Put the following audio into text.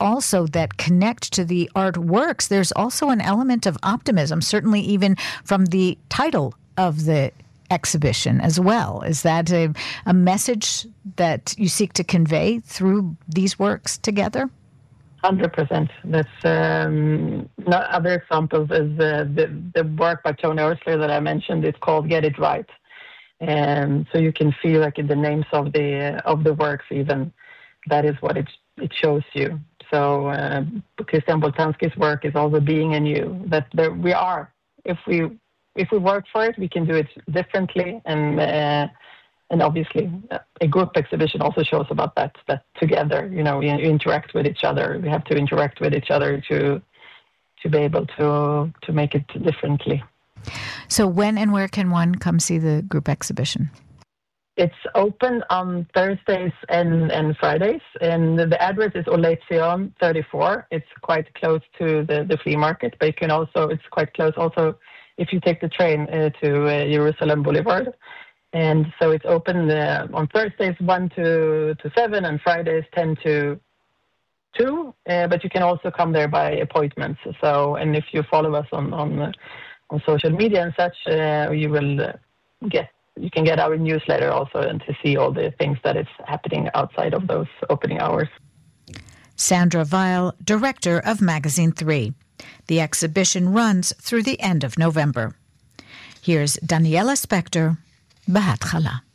also that connect to the artworks, there's also an element of optimism, certainly even from the title of the exhibition as well. Is that a message that you seek to convey through these works together? 100%. That's other examples is the work by Tony Ursler that I mentioned. It's called Get It Right. And so you can feel like in the names of the works even, that is what it shows you. So Christian Boltanski's work is also Being in You, that we are. If we work for it, we can do it differently. And obviously, a group exhibition also shows about that together, we interact with each other. We have to interact with each other to be able to make it differently. So when and where can one come see the group exhibition? It's open on Thursdays and Fridays, and the address is Oleizion 34. It's quite close to the flea market, but it's quite close also if you take the train to Jerusalem Boulevard. And so it's open on Thursdays 1 to 7 and Fridays 10 to 2. But you can also come there by appointments. So, and if you follow us on social media and such, you can get our newsletter also and to see all the things that is happening outside of those opening hours. Sandra Weil, director of Magazine 3. The exhibition runs through the end of November. Here's Daniela Spector, בהתחלה.